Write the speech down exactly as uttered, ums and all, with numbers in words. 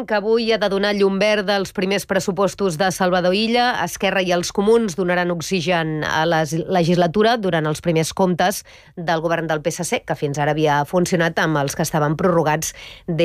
Parlament, que avui ha de donar llum verda als primers pressupostos de Salvador Illa. Esquerra i els comuns donaran oxigen a la legislatura durant els primers comptes del govern del P S C, que fins ara havia funcionat amb els que estaven prorrogats des